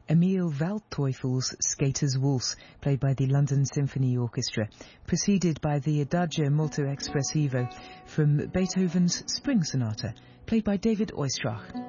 Emil Waldteufel's Skater's Waltz, played by the London Symphony Orchestra, preceded by the Adagio Molto Espressivo from Beethoven's Spring Sonata, played by David Oistrakh.